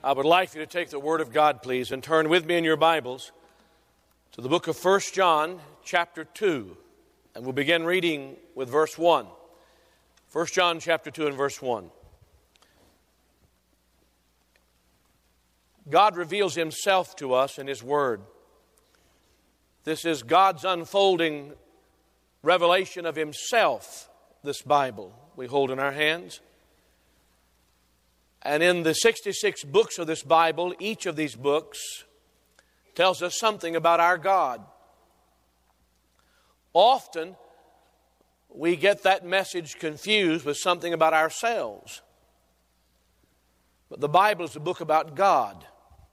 I would like you to take the Word of God, please, and turn with me in your Bibles to the book of 1 John, chapter 2. And we'll begin reading with verse 1. 1 John, chapter 2, and verse 1. God reveals Himself to us in His Word. This is God's unfolding revelation of Himself, this Bible we hold in our hands. And in the 66 books of this Bible, each of these books tells us something about our God. Often, we get that message confused with something about ourselves. But the Bible is a book about God.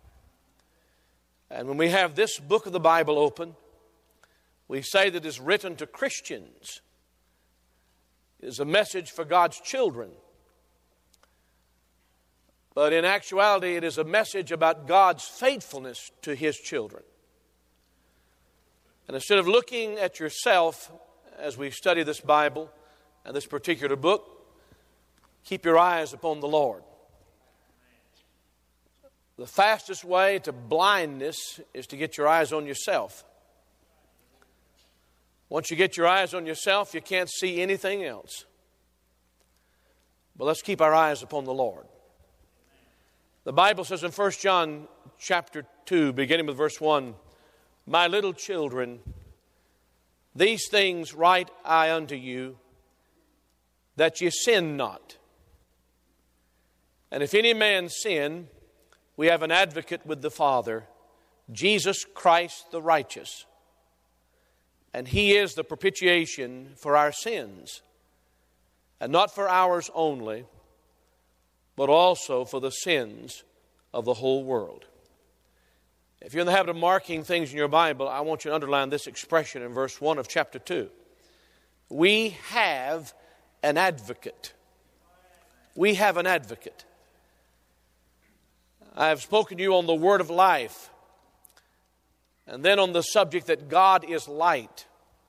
And when we have this book of the Bible open, we say that it is written to Christians. It is a message for God's children. But in actuality, it is a message about God's faithfulness to His children. And instead of looking at yourself as we study this Bible and this particular book, keep your eyes upon the Lord. The fastest way to blindness is to get your eyes on yourself. Once you get your eyes on yourself, you can't see anything else. But let's keep our eyes upon the Lord. The Bible says in 1 John chapter 2, beginning with verse 1, "My little children, these things write I unto you, that ye sin not. And if any man sin, we have an advocate with the Father, Jesus Christ the righteous. And He is the propitiation for our sins, and not for ours only, but also for the sins of the whole world." If you're in the habit of marking things in your Bible, I want you to underline this expression in verse 1 of chapter 2. We have an advocate. We have an advocate. I have spoken to you on the word of life, and then on the subject that God is light.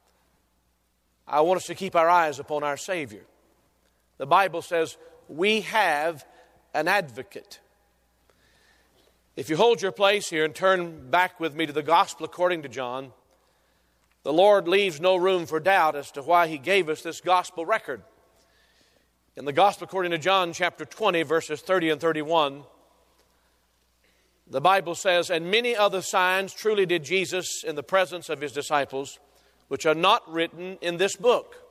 I want us to keep our eyes upon our Savior. The Bible says we have an advocate. If you hold your place here and turn back with me to the Gospel according to John, the Lord leaves no room for doubt as to why He gave us this Gospel record. In the Gospel according to John chapter 20, verses 30 and 31, the Bible says, "And many other signs truly did Jesus in the presence of His disciples, which are not written in this book."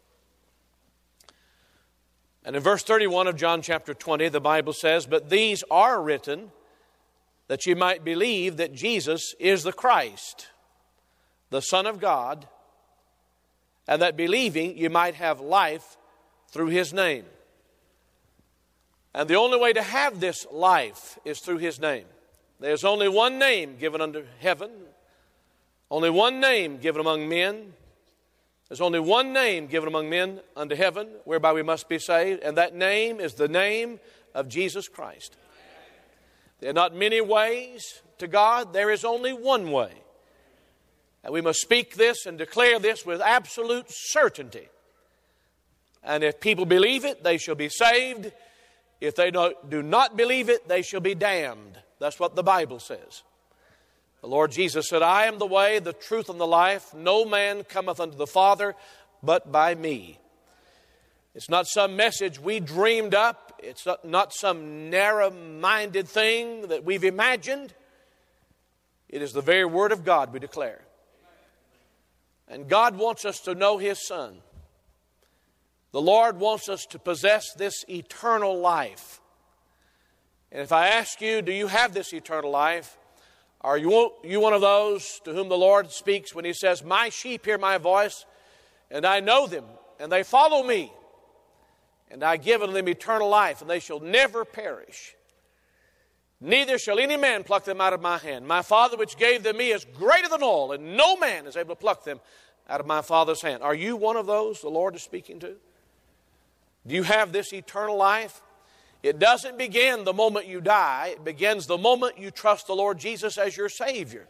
And in verse 31 of John chapter 20, the Bible says, "But these are written that ye might believe that Jesus is the Christ, the Son of God, and that believing ye might have life through His name." And the only way to have this life is through His name. There's only one name given under heaven, only one name given among men. There's only one name given among men unto heaven, whereby we must be saved, and that name is the name of Jesus Christ. There are not many ways to God. There is only one way. And we must speak this and declare this with absolute certainty. And if people believe it, they shall be saved. If they do not believe it, they shall be damned. That's what the Bible says. The Lord Jesus said, "I am the way, the truth, and the life. No man cometh unto the Father but by me." It's not some message we dreamed up. It's not some narrow-minded thing that we've imagined. It is the very Word of God we declare. And God wants us to know His Son. The Lord wants us to possess this eternal life. And if I ask you, do you have this eternal life? Are you one of those to whom the Lord speaks when He says, "My sheep hear my voice, and I know them, and they follow me, and I give unto them eternal life, and they shall never perish. Neither shall any man pluck them out of my hand. My Father which gave them me is greater than all, and no man is able to pluck them out of my Father's hand." Are you one of those the Lord is speaking to? Do you have this eternal life? It doesn't begin the moment you die. It begins the moment you trust the Lord Jesus as your Savior.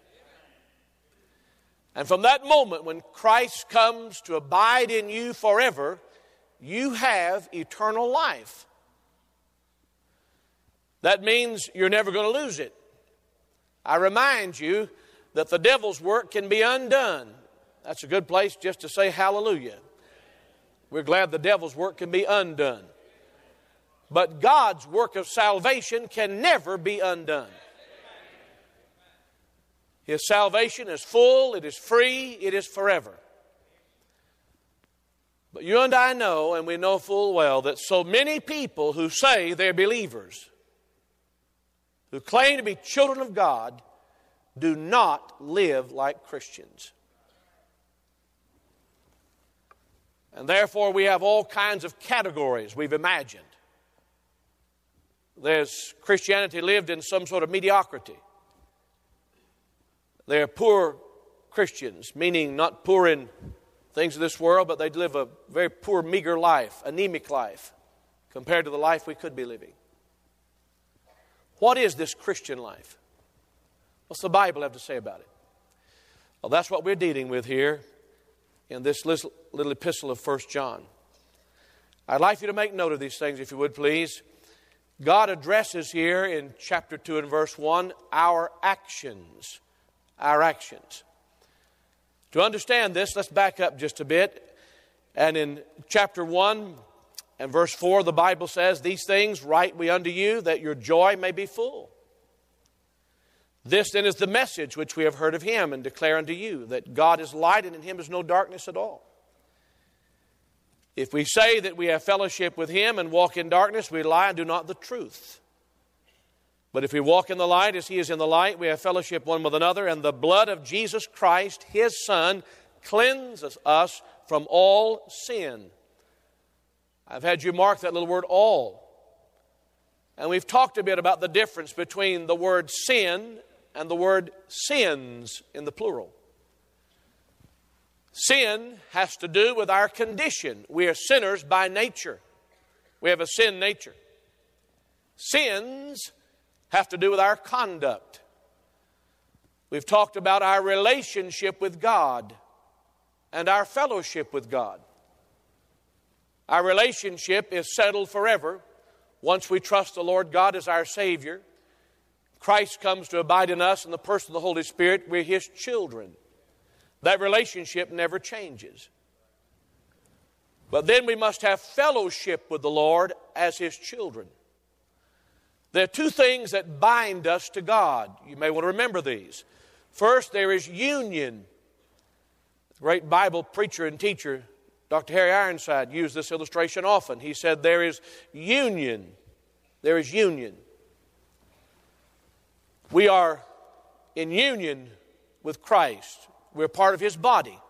And from that moment when Christ comes to abide in you forever, you have eternal life. That means you're never going to lose it. I remind you that the devil's work can be undone. That's a good place just to say hallelujah. We're glad the devil's work can be undone. But God's work of salvation can never be undone. His salvation is full, it is free, it is forever. But you and I know, and we know full well, that so many people who say they're believers, who claim to be children of God, do not live like Christians. And therefore we have all kinds of categories we've imagined. There's Christianity lived in some sort of mediocrity. They're poor Christians, meaning not poor in things of this world, but they live a very poor, meager life, anemic life, compared to the life we could be living. What is this Christian life? What's the Bible have to say about it? Well, that's what we're dealing with here in this little epistle of 1 John. I'd like you to make note of these things, if you would, please. God addresses here in chapter 2 and verse 1 our actions. Our actions. To understand this, let's back up just a bit. And in chapter 1 and verse 4, the Bible says, "These things write we unto you, that your joy may be full. This then is the message which we have heard of him, and declare unto you, that God is light, and in him is no darkness at all. If we say that we have fellowship with him and walk in darkness, we lie and do not the truth. But if we walk in the light as he is in the light, we have fellowship one with another, and the blood of Jesus Christ, his Son, cleanses us from all sin." I've had you mark that little word, all. And we've talked a bit about the difference between the word sin and the word sins in the plural. Sin has to do with our condition. We are sinners by nature. We have a sin nature. Sins have to do with our conduct. We've talked about our relationship with God and our fellowship with God. Our relationship is settled forever once we trust the Lord God as our Savior. Christ comes to abide in us in the person of the Holy Spirit. We're His children. That relationship never changes. But then we must have fellowship with the Lord as His children. There are two things that bind us to God. You may want to remember these. First, there is union. The great Bible preacher and teacher, Dr. Harry Ironside, used this illustration often. He said there is union. There is union. We are in union with Christ. We're part of His body.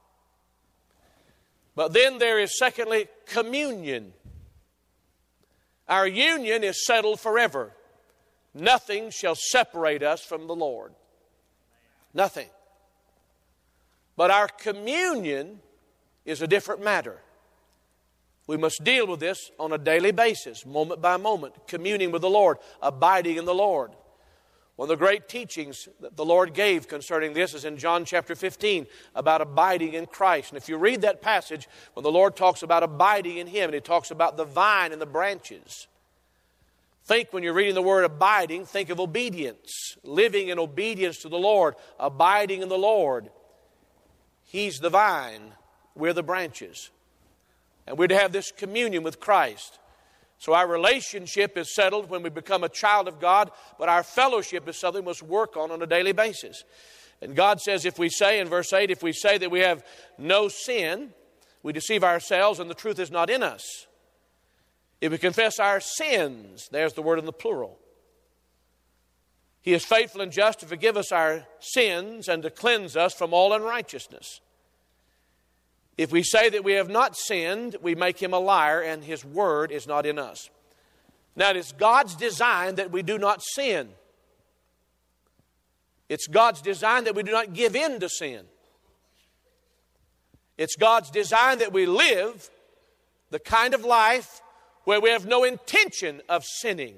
But then there is, secondly, communion. Our union is settled forever. Nothing shall separate us from the Lord. Nothing. But our communion is a different matter. We must deal with this on a daily basis, moment by moment, communing with the Lord, abiding in the Lord. One of the great teachings that the Lord gave concerning this is in John chapter 15 about abiding in Christ. And if you read that passage, when the Lord talks about abiding in Him, and He talks about the vine and the branches, think when you're reading the word abiding, think of obedience, living in obedience to the Lord, abiding in the Lord. He's the vine, we're the branches. And we're to have this communion with Christ. So our relationship is settled when we become a child of God, but our fellowship is something we must work on a daily basis. And God says if we say, in verse 8, if we say that we have no sin, we deceive ourselves and the truth is not in us. If we confess our sins, there's the word in the plural. He is faithful and just to forgive us our sins and to cleanse us from all unrighteousness. If we say that we have not sinned, we make Him a liar, and His word is not in us. Now, it is God's design that we do not sin. It's God's design that we do not give in to sin. It's God's design that we live the kind of life where we have no intention of sinning.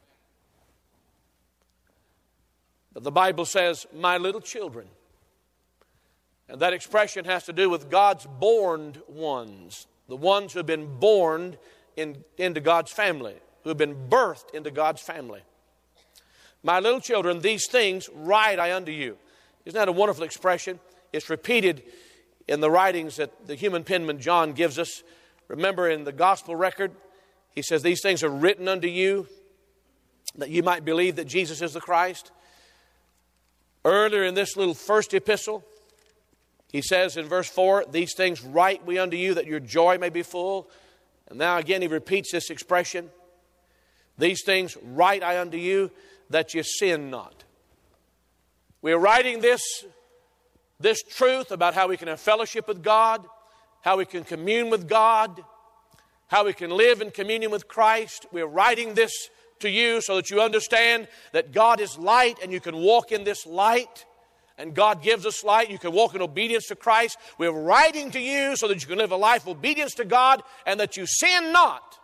But the Bible says, "My little children." And that expression has to do with God's born ones, the ones who have been born into God's family. who have been birthed into God's family. My little children, these things write I unto you. Isn't that a wonderful expression? It's repeated in the writings that the human penman John gives us. Remember in the gospel record, he says, these things are written unto you that you might believe that Jesus is the Christ. Earlier in this little first epistle, he says in verse 4, these things write we unto you that your joy may be full. And now again he repeats this expression. These things write I unto you that you sin not. We are writing this truth about how we can have fellowship with God, how we can commune with God, how we can live in communion with Christ. We are writing this to you so that you understand that God is light and you can walk in this light. And God gives us light. You can walk in obedience to Christ. We're writing to you so that you can live a life of obedience to God and that you sin not.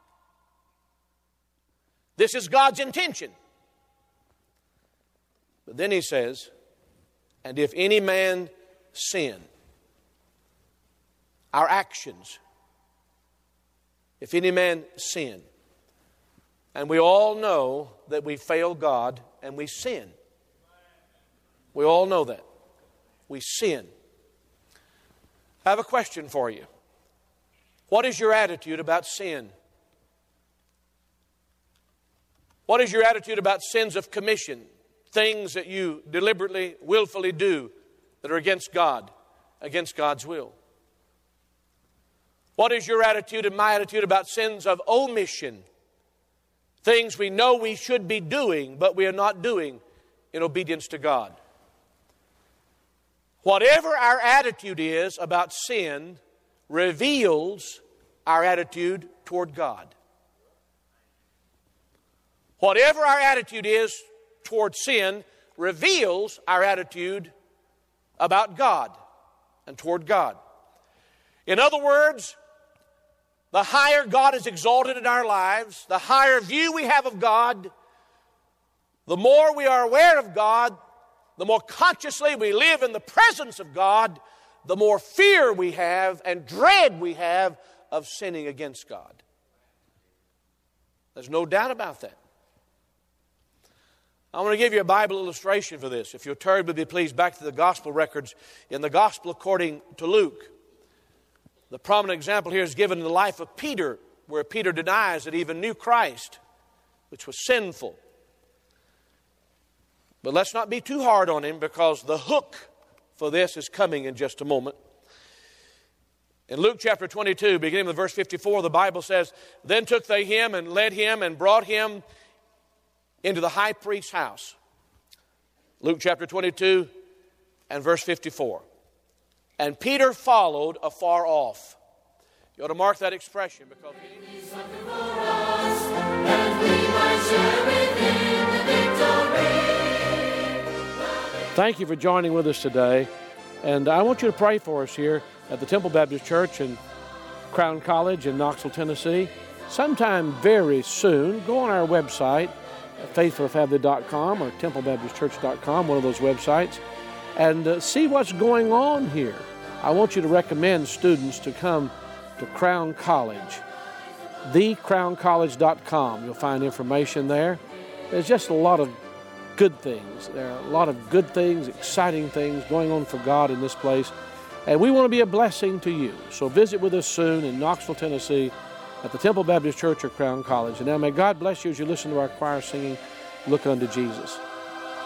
This is God's intention. But then he says, and if any man sin, our actions, if any man sin, and we all know that we fail God and we sin. We all know that. We sin. I have a question for you. What is your attitude about sin? What is your attitude about sins of commission? Things that you deliberately, willfully do that are against God, against God's will. What is your attitude and my attitude about sins of omission? Things we know we should be doing, but we are not doing in obedience to God. Whatever our attitude is about sin reveals our attitude toward God. Whatever our attitude is toward sin reveals our attitude about God and toward God. In other words, the higher God is exalted in our lives, the higher view we have of God, the more we are aware of God, the more consciously we live in the presence of God, the more fear we have and dread we have of sinning against God. There's no doubt about that. I want to give you a Bible illustration for this. If you'll turn with me, please, back to the gospel records in the gospel according to Luke. The prominent example here is given in the life of Peter, where Peter denies that he even knew Christ, which was sinful. But let's not be too hard on him, because the hook for this is coming in just a moment. In Luke chapter 22, beginning with verse 54, the Bible says, then took they him and led him and brought him into the high priest's house. Luke chapter 22 and verse 54. And Peter followed afar off. You ought to mark that expression, because thank you for joining with us today. And I want you to pray for us here at the Temple Baptist Church in Crown College in Knoxville, Tennessee. Sometime very soon, go on our website, faithforfamily.com or templebaptistchurch.com, one of those websites, and see what's going on here. I want you to recommend students to come to Crown College, thecrowncollege.com. You'll find information there. There's just a lot of good things. There are a lot of good things, exciting things going on for God in this place, and we want to be a blessing to you. So visit with us soon in Knoxville, Tennessee, at the Temple Baptist Church or Crown College. And now may God bless you as you listen to our choir singing, Look Unto Jesus.